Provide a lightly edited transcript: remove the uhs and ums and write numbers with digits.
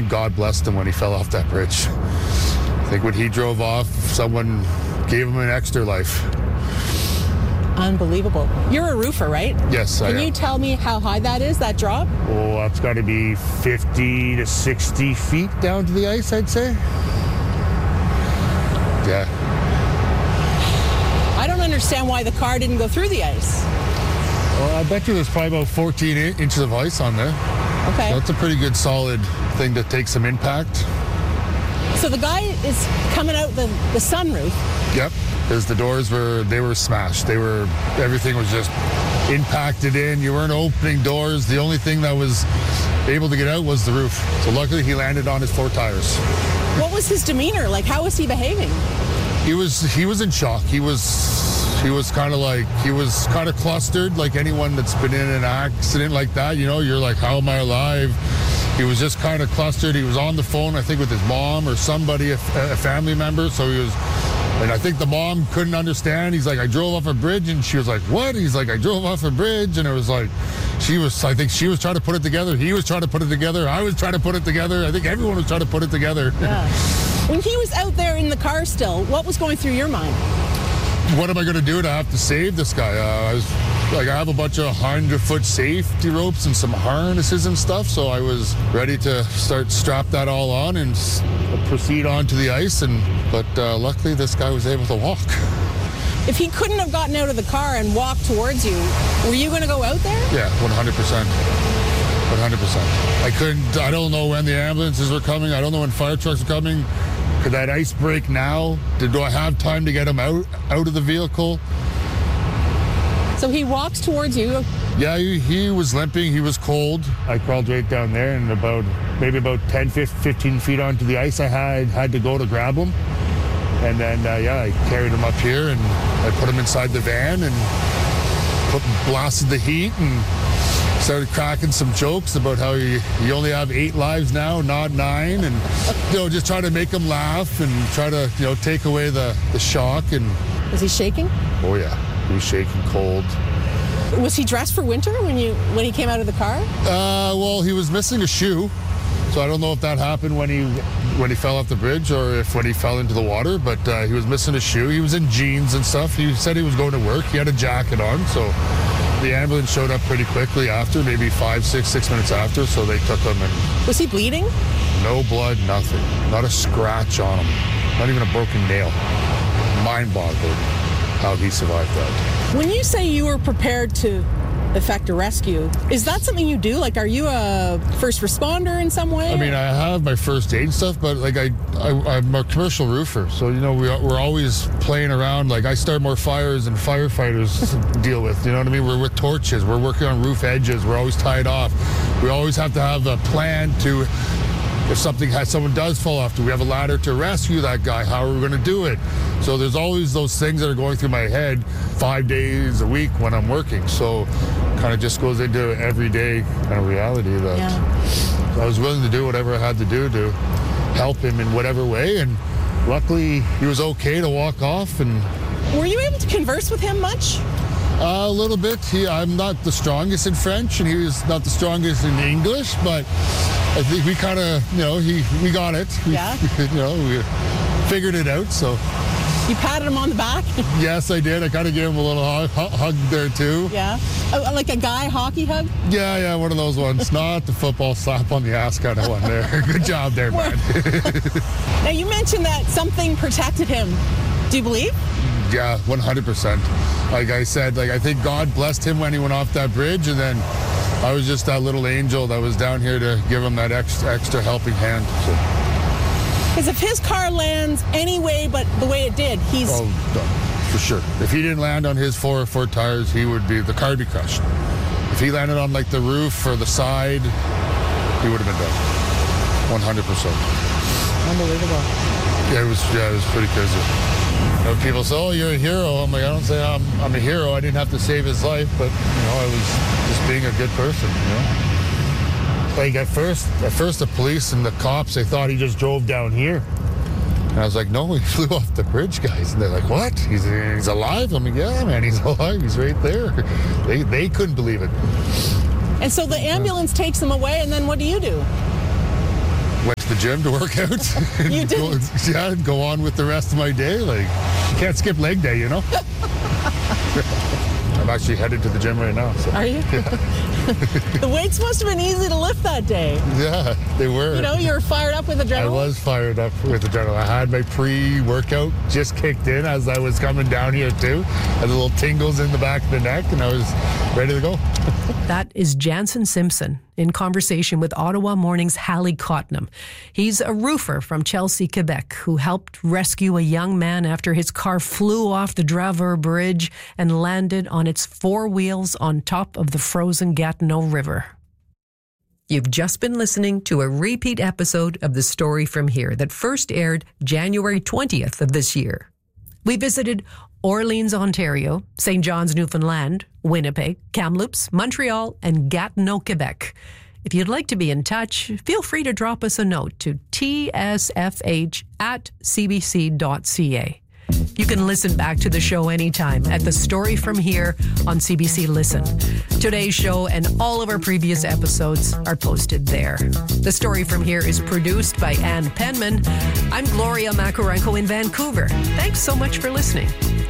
think God blessed him when he fell off that bridge. I think when he drove off, someone gave him an extra life. Unbelievable. You're a roofer, right? Yes, I am. Can you tell me how high that is, that drop? Oh, that's got to be 50 to 60 feet down to the ice, I'd say. Yeah. I don't understand why the car didn't go through the ice. Well, I bet you there's probably about 14 inches of ice on there. Okay. That's a pretty good solid thing to take some impact. So the guy is coming out the sunroof. Yep, because the doors were smashed. Everything was just impacted in. You weren't opening doors. The only thing that was able to get out was the roof. So luckily he landed on his 4 tires. What was his demeanor? Like, how was he behaving? He was in shock. He was kind of clustered, like anyone that's been in an accident like that. You know, you're like, how am I alive? He was just kind of clustered. He was on the phone, I think, with his mom or somebody, a family member. So he was, and I think the mom couldn't understand. He's like, I drove off a bridge, and she was like, what? He's like, I drove off a bridge, and it was like, I think she was trying to put it together. He was trying to put it together. I was trying to put it together. I think everyone was trying to put it together. Yeah. When he was out there in the car still, what was going through your mind? What am I going to do to have to save this guy? I have a bunch of 100-foot safety ropes and some harnesses and stuff, so I was ready to strap that all on and proceed on to the ice. But luckily, this guy was able to walk. If he couldn't have gotten out of the car and walked towards you, were you going to go out there? Yeah, 100%. 100%. I don't know when the ambulances were coming. I don't know when fire trucks are coming. Could that ice break now? Do I have time to get him out of the vehicle? So he walks towards you. Yeah, he was limping. He was cold. I crawled right down there, and maybe about 10, 15 feet onto the ice, I had to go to grab him. And then, I carried him up here, and I put him inside the van and blasted the heat and started cracking some jokes about how you only have 8 lives now, not 9, and just try to make him laugh and try to take away the shock. And was he shaking? Oh yeah, he was shaking, cold. Was he dressed for winter when he came out of the car? Well, he was missing a shoe, so I don't know if that happened when he fell off the bridge or when he fell into the water. But he was missing a shoe. He was in jeans and stuff. He said he was going to work. He had a jacket on, so. The ambulance showed up pretty quickly after, maybe 6 minutes after, so they took him. And was he bleeding? No blood, nothing. Not a scratch on him. Not even a broken nail. Mind-boggling how he survived that. When you say you were prepared to effect a rescue, is that something you do? Like, are you a first responder in some way? I mean, I have my first aid stuff, but like I'm a commercial roofer, so we're always playing around. Like, I start more fires than firefighters deal with. You know what I mean? We're with torches. We're working on roof edges. We're always tied off. We always have to have a plan to. If someone does fall off, do we have a ladder to rescue that guy? How are we going to do it? So there's always those things that are going through my head 5 days a week when I'm working. So kind of just goes into everyday kind of reality that I was willing to do whatever I had to do to help him in whatever way. And luckily, he was okay to walk off. And were you able to converse with him much? A little bit. I'm not the strongest in French, and he was not the strongest in English, but I think we kind of, we got it. We figured it out, so. You patted him on the back? Yes, I did. I kind of gave him a little hug there, too. Yeah? Like a guy hockey hug? Yeah, one of those ones. Not the football slap on the ass kind of one there. Good job there, man. Now, you mentioned that something protected him. Do you believe? Yeah, 100%. Like I said, I think God blessed him when he went off that bridge, and then I was just that little angel that was down here to give him that extra helping hand. Because if his car lands anyway but the way it did, he's... Oh, done. For sure. If he didn't land on his 4 tires, the car would be crushed. If he landed on the roof or the side, he would have been done. 100%. Unbelievable. Yeah, it was pretty crazy. People say, oh, you're a hero. I'm like, I don't say I'm a hero. I didn't have to save his life, but, I was just being a good person, Like, at first the police and the cops, they thought he just drove down here. And I was like, no, he flew off the bridge, guys. And they're like, what? He's alive? I'm like, yeah, man, he's alive. He's right there. They couldn't believe it. And so the ambulance takes him away, and then what do you do? Went to the gym to work out. You didn't? Go on with the rest of my day. Like, you can't skip leg day, you know? I'm actually headed to the gym right now. So. Are you? Yeah. The weights must have been easy to lift that day. Yeah, they were. You know, you were fired up with adrenaline? I was fired up with adrenaline. I had my pre-workout just kicked in as I was coming down here too. I had little tingles in the back of the neck and I was ready to go. That is Jansen Simpson in conversation with Ottawa Morning's Hallie Cotnam. He's a roofer from Chelsea, Quebec, who helped rescue a young man after his car flew off the Draveur Bridge and landed on its four wheels on top of the frozen Gatineau River. You've just been listening to a repeat episode of The Story From Here that first aired January 20th of this year. We visited Orleans, Ontario, St. John's, Newfoundland, Winnipeg, Kamloops, Montreal, and Gatineau, Quebec. If you'd like to be in touch, feel free to drop us a note to tsfh@cbc.ca. You can listen back to the show anytime at The Story From Here on CBC Listen. Today's show and all of our previous episodes are posted there. The Story From Here is produced by Ann Penman. I'm Gloria Makarenko in Vancouver. Thanks so much for listening.